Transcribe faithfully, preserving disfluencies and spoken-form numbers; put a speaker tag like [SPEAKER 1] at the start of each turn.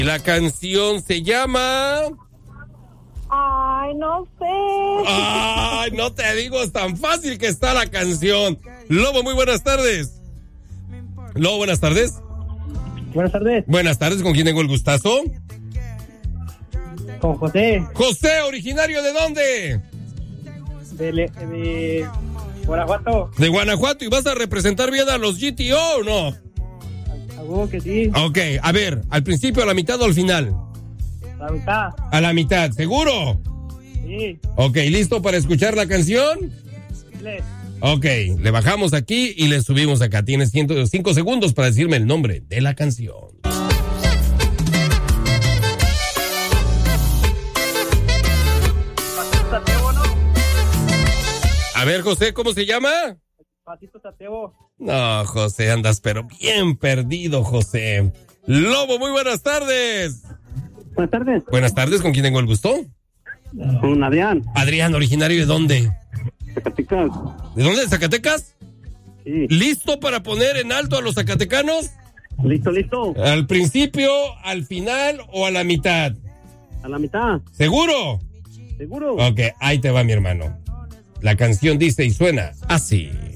[SPEAKER 1] Y la canción se llama...
[SPEAKER 2] Ay, no sé.
[SPEAKER 1] Ay, no te digo, es tan fácil que está la canción. Lobo, muy buenas tardes. Lobo, buenas tardes.
[SPEAKER 3] Buenas tardes.
[SPEAKER 1] Buenas tardes, ¿con quién tengo el gustazo?
[SPEAKER 3] Con José.
[SPEAKER 1] José, ¿originario de dónde?
[SPEAKER 3] De, Le- de Guanajuato.
[SPEAKER 1] De Guanajuato. ¿Y vas a representar bien a los G T O o no?
[SPEAKER 3] Algo que sí.
[SPEAKER 1] Ok, a ver, ¿al principio, a la mitad o al final?
[SPEAKER 3] La mitad.
[SPEAKER 1] A la mitad, ¿seguro?
[SPEAKER 3] Sí.
[SPEAKER 1] Ok, ¿listo para escuchar la canción?
[SPEAKER 3] Le-
[SPEAKER 1] Ok, le bajamos aquí y le subimos acá. Tienes ciento cinco segundos para decirme el nombre de la canción.
[SPEAKER 3] Pasito Tatebo, ¿no?
[SPEAKER 1] A ver, José, ¿cómo se llama?
[SPEAKER 3] Pasito Tatebo.
[SPEAKER 1] No, José, andas pero bien perdido, José. Lobo, muy buenas tardes.
[SPEAKER 3] Buenas tardes.
[SPEAKER 1] Buenas tardes, ¿con quién tengo el gusto?
[SPEAKER 3] Con Adrián.
[SPEAKER 1] Adrián, ¿originario de dónde?
[SPEAKER 3] Zacatecas.
[SPEAKER 1] ¿De dónde? ¿De Zacatecas?
[SPEAKER 3] Sí.
[SPEAKER 1] ¿Listo para poner en alto a los zacatecanos?
[SPEAKER 3] Listo, listo.
[SPEAKER 1] ¿Al principio, al final o a la mitad?
[SPEAKER 3] A la mitad.
[SPEAKER 1] ¿Seguro?
[SPEAKER 3] ¿Seguro?
[SPEAKER 1] Ok, ahí te va, mi hermano. La canción dice y suena así.